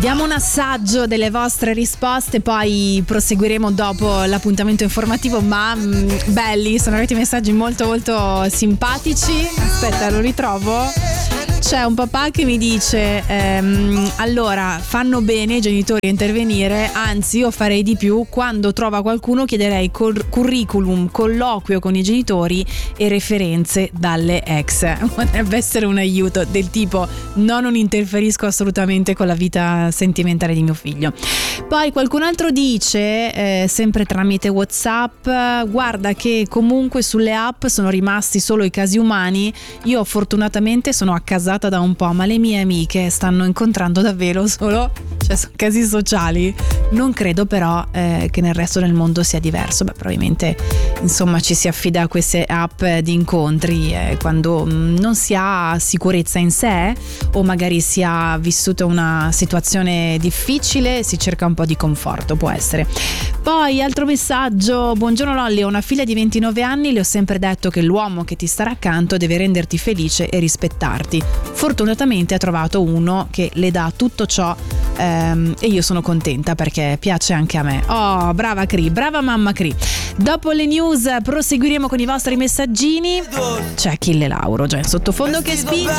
Diamo un assaggio delle vostre risposte, poi proseguiremo dopo l'appuntamento informativo, ma belli, sono arrivati messaggi molto molto simpatici. Aspetta, lo ritrovo. C'è un papà che mi dice allora fanno bene i genitori a intervenire, anzi io farei di più, quando trova qualcuno chiederei curriculum, colloquio con i genitori e referenze dalle ex. Potrebbe essere un aiuto, del tipo non interferisco assolutamente con la vita sentimentale di mio figlio. Poi qualcun altro dice sempre tramite WhatsApp, guarda che comunque sulle app sono rimasti solo i casi umani, io fortunatamente sono accasata da un po', ma le mie amiche stanno incontrando davvero solo, cioè, sono casi sociali. Non credo però che nel resto del mondo sia diverso. Beh, probabilmente insomma ci si affida a queste app di incontri quando non si ha sicurezza in sé o magari si ha vissuto una situazione difficile, si cerca un po' di conforto, può essere. Poi altro messaggio: buongiorno Lolli, ho una figlia di 29 anni, le ho sempre detto che l'uomo che ti starà accanto deve renderti felice e rispettarti. Fortunatamente ha trovato uno che le dà tutto ciò e io sono contenta perché piace anche a me. Oh, brava Cri, brava mamma Cri. Dopo le news proseguiremo con i vostri messaggini. C'è Achille Lauro già in sottofondo che spinge.